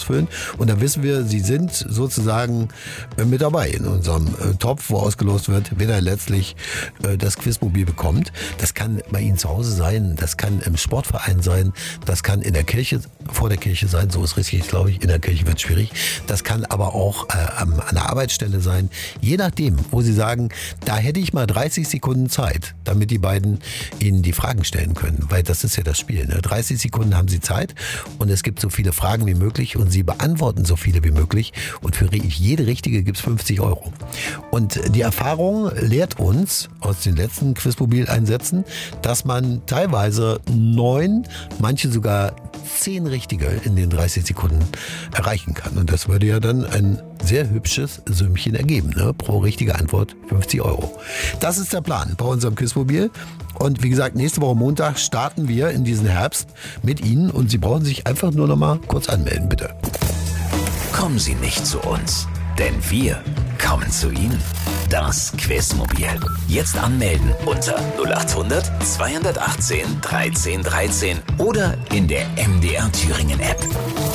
ausfüllen. Und dann wissen wir, Sie sind sozusagen mit dabei in unserem Topf, wo ausgelost wird, wer da letztlich das Quizmobil bekommt. Das kann bei Ihnen zu Hause sein, das kann im Sportverein sein, das kann in der Kirche, vor der Kirche sein, so ist richtig, glaube ich, in der Kirche wird es schwierig. Das kann aber auch an der Arbeitsstelle sein. Je nachdem, wo Sie sagen, da hätte ich mal 30 Sekunden Zeit, damit die beiden Ihnen die Fragen stellen können, weil das ist ja das Spiel. Ne? 30 Sekunden haben Sie Zeit und es gibt so viele Fragen wie möglich und Sie beantworten so viele wie möglich und für jede richtige gibt es 50 Euro. Und die Erfahrung lehrt uns aus den letzten Quizmobil-Einsätzen, dass man teilweise 9, manche sogar 10 richtige in den 30 Sekunden erreichen kann. Und das würde ja dann ein sehr hübsches Sümmchen ergeben. Ne? Pro richtige Antwort 50 Euro. Das ist der Plan bei unserem Quizmobil. Und wie gesagt, nächste Woche Montag starten wir in diesen Herbst mit Ihnen. Und Sie brauchen sich einfach nur noch mal kurz anmelden, bitte. Kommen Sie nicht zu uns, denn wir kommen zu Ihnen. Das Quizmobil. Jetzt anmelden unter 0800 218 13 13 oder in der MDR Thüringen App.